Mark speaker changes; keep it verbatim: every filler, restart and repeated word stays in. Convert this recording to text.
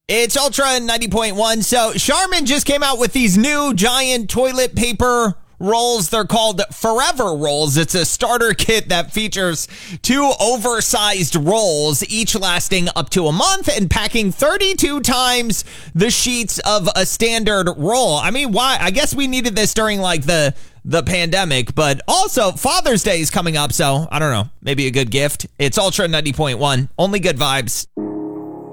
Speaker 1: It's Ultra ninety point one. So Charmin just came out with these new giant toilet paper rolls. They're called Forever Rolls. It's a starter kit that features two oversized rolls, each lasting up to a month and packing thirty-two times the sheets of a standard roll. I mean, why? I guess we needed this during like the the pandemic, but also Father's Day is coming up, so I don't know, maybe a good gift. It's Ultra ninety point one. Only good vibes.